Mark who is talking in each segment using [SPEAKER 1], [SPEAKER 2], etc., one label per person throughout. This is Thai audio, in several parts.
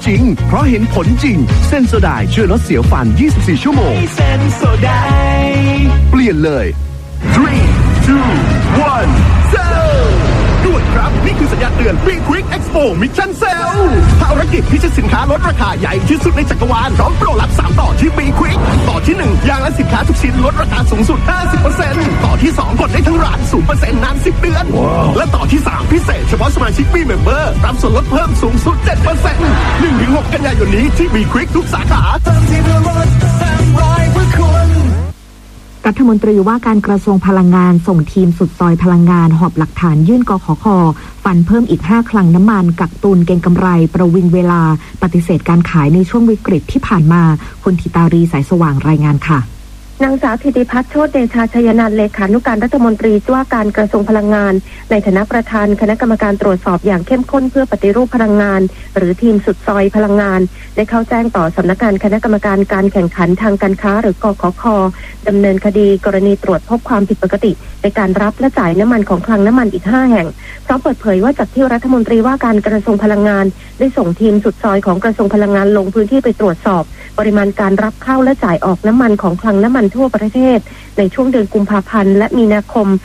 [SPEAKER 1] จริงเพราะเห็นผลจริงเซนโซไดช่วยลดเสียวฟัน24ชั่วโมง
[SPEAKER 2] เซนโซได
[SPEAKER 1] เปลี่ยนเลย3 2 1 ด่วนครับนี่คือสัญญาณเตือน Big Quick Expo Mission Sale ภารกิจที่จะสินค้าลดราคาใหญ่ที่สุดในจักรวาลพร้อมโปรลับ3ต่อที่ Big Quick ต่อที่1อย่างละสินค้าทุกชิ้นลดราคาสูงสุด 50% ต่อที่2กดได้ทั้งร้าน 0% นาน10 เดือน และต่อที่3พิเศษเฉพาะสมาชิก Big Member รับส่วนลดเพิ่มสูงสุด 7% 1-6 กันยายนนี้ที่ Big Quick ทุกสาขาเพิ่มที่ลด300เพื่อคุณ
[SPEAKER 3] รัฐมนตรีว่าการกระทรวงพลังงานส่งทีมสุดซอยพลังงานหอบหลักฐานยื่นกขค.ฟันเพิ่มอีก5คลังน้ำมันกักตุนเก็งกำไรประวิงเวลาปฏิเสธการขายในช่วงวิกฤตที่ผ่านมาคุณธิตารีสายสว่างรายงานค่ะ
[SPEAKER 4] นางสาวธิติพัฒน์โชติเดชาชัยนันท์เลขานุการรัฐมนตรีว่าการกระทรวงพลังงานในฐานะประธานคณะกรรมการตรวจสอบอย่างเข้มข้นเพื่อปฏิรูปพลังงานหรือทีมสุดซอยพลังงานได้เข้าแจ้งต่อสำนักงานคณะกรรมการการแข่งขันทางการค้าหรือกขค.ดำเนินคดีกรณีตรวจพบความผิดปกติในการรับและจ่ายน้ำมันของคลังน้ำมันอีก5แห่งพร้อมเปิดเผยว่าจากที่รัฐมนตรีว่าการกระทรวงพลังงานได้ส่งทีมสุดซอยของกระทรวงพลังงานลงพื้นที่ไปตรวจสอบปริมาณการรับเข้าและจ่ายออกน้ำมันของคลังน้ำมันทั่วประเทศในช่วงเดือนกุมภาพันธ์และมีนาคม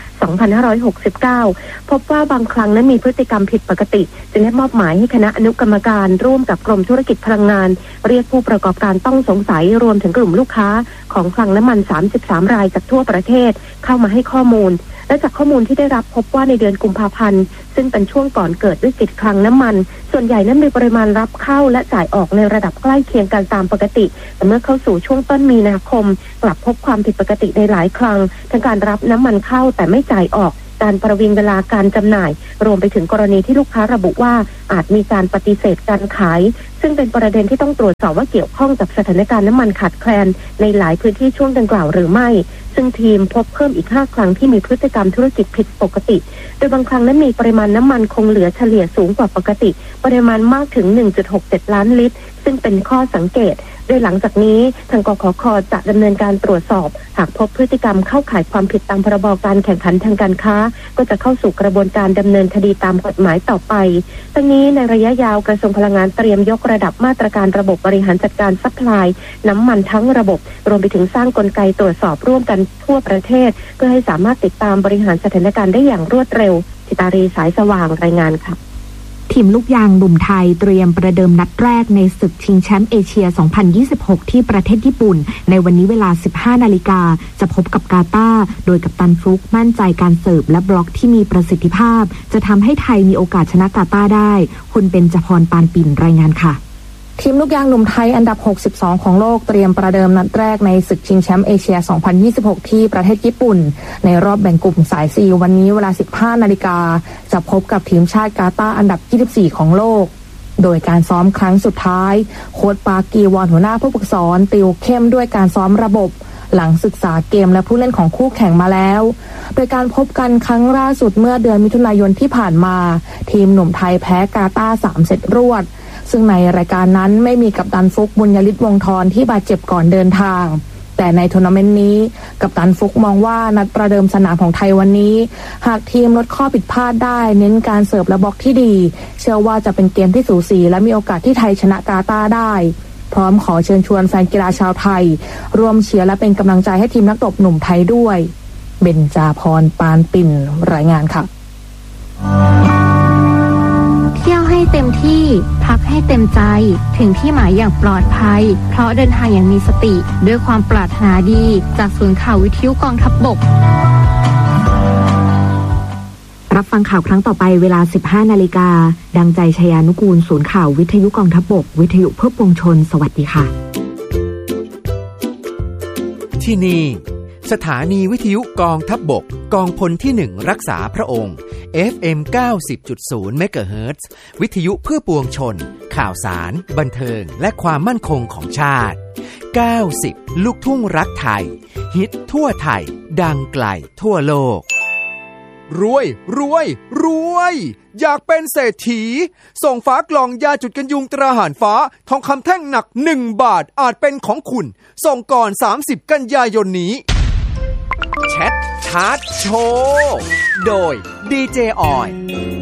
[SPEAKER 4] 2569 พบว่าบางครั้งนั้นมีพฤติกรรมผิดปกติจึงได้มอบหมายให้คณะอนุกรรมการร่วมกับกรมธุรกิจพลังงานเรียกผู้ประกอบการต้องสงสัยรวมถึงกลุ่มลูกค้าของคลังน้ำมัน33รายจากทั่วประเทศเข้ามาให้ข้อมูลและจากข้อมูลที่ได้รับพบว่าในเดือนกุมภาพันธ์ซึ่งเป็นช่วงก่อนเกิดวิกฤตคลังน้ำมันส่วนใหญ่นั้นมีปริมาณรับเข้าและจ่ายออกในระดับใกล้เคียงกันตามปกติแต่เมื่อเข้าสู่ช่วงต้นมีนาคมกลับพบความผิดปกติในหลายครั้งทั้งการรับน้ำมันเข้าแต่ไม่จ่ายออกการประวิงเวลาการจำหน่ายรวมไปถึงกรณีที่ลูกค้าระบุว่าอาจมีการปฏิเสธการขายซึ่งเป็นประเด็นที่ต้องตรวจสอบว่าเกี่ยวข้องกับสถานการณ์น้ำมันขาดแคลนในหลายพื้นที่ช่วงดังกล่าวหรือไม่ซึ่งทีมพบเพิ่มอีก5ครั้งที่มีพฤติกรรมธุรกิจผิดปกติโดยบางครั้งนั้นมีปริมาณน้ำมันคงเหลือเฉลี่ยสูงกว่าปกติปริมาณมากถึง 1.67 ล้านลิตรซึ่งเป็นข้อสังเกตโดยหลังจากนี้ทางกขค.จะดำเนินการตรวจสอบหากพบพฤติกรรมเข้าข่ายความผิดตามพรบการแข่งขันทางการค้าก็จะเข้าสู่กระบวนการดำเนินคดีตามกฎหมายต่อไปทั้งนี้ในระยะยาวกระทรวงพลังงานเตรียมยกระดับมาตรการระบบบริหารจัดการซัพพลายน้ำมันทั้งระบบรวมไปถึงสร้างกลไกตรวจสอบร่วมกันทั่วประเทศเพื่อให้สามารถติดตามบริหารสถานการณ์ได้อย่างรวดเร็วธิตารีสายสว่างรายงานค่ะ
[SPEAKER 3] ทีมลูกยางหนุ่มไทยเตรียมประเดิมนัดแรกในศึกชิงแชมป์เอเชีย 2026 ที่ประเทศญี่ปุ่นในวันนี้เวลา 15 นาฬิกาจะพบกับกาตาร์โดยกัปตันฟลุกมั่นใจการเสิร์ฟและบล็อกที่มีประสิทธิภาพจะทำให้ไทยมีโอกาสชนะกาตาร์ได้คุณเบญจพรปานปิ่นรายงานค่ะ
[SPEAKER 5] ทีมลูกยางหนุ่มไทยอันดับ62ของโลกเตรียมประเดิมนัดแรกในศึกชิงแชมป์เอเชีย 2026 ที่ประเทศญี่ปุ่นในรอบแบ่งกลุ่มสาย 4 วันนี้เวลา 15 นาฬิกาจะพบกับทีมชาติกาตาร์อันดับ24ของโลกโดยการซ้อมครั้งสุดท้ายโค้ชปากีวอนหัวหน้าผู้ฝึกสอนติวเข้มด้วยการซ้อมระบบหลังศึกษาเกมและผู้เล่นของคู่แข่งมาแล้วโดยการพบกันครั้งล่าสุดเมื่อเดือนมิถุนายนที่ผ่านมาทีมหนุ่มไทยแพ้กาตาร์3 เซตรวดซึ่งในรายการนั้นไม่มีกัปตันฟุกบุญยฤทธิ์วงศ์ธรที่บาดเจ็บก่อนเดินทางแต่ในทัวร์นาเมนต์นี้กัปตันฟุกมองว่านัดประเดิมสนามของไทยวันนี้หากทีมลดข้อผิดพลาดได้เน้นการเสิร์ฟและบล็อกที่ดีเชื่อว่าจะเป็นเกมที่สูสีและมีโอกาสที่ไทยชนะกาตาร์ได้พร้อมขอเชิญชวนแฟนกีฬาชาวไทยร่วมเชียร์และเป็นกำลังใจให้ทีมนักตบหนุ่มไทยด้วยเบญจพรปานปิ่นรายงานค่ะ
[SPEAKER 6] เที่ยวให้เต็มที่พักให้เต็มใจถึงที่หมายอย่างปลอดภัยเพราะเดินทางอย่างมีสติด้วยความปรารถนาดีจากศูนย์ข่าววิทยุกองทัพบก
[SPEAKER 3] รับฟังข่าวครั้งต่อไปเวลา 15 นาฬิกาดังใจชยานุกูลศูนย์ข่าววิทยุกองทัพบกวิทยุเพื่อปวงชนสวัสดีค่ะ
[SPEAKER 7] ที่นี่สถานีวิทยุกองทัพบกกองพลที่1รักษาพระองค์ FM 90.0 เมกะเฮิรตซ์วิทยุเพื่อปวงชนข่าวสารบันเทิงและความมั่นคงของชาติ90ลูกทุ่งรักไทยฮิตทั่วไทยดังไกลทั่วโลก
[SPEAKER 8] รวยอยากเป็นเศรษฐีส่งฝากล่องยาจุดกันยุงตราหารฟ้าทองคำแท่งหนัก1 บาทอาจเป็นของคุณส่งก่อน30 กันยายนนี้แชทชาร์จโชว์โดยดีเจออย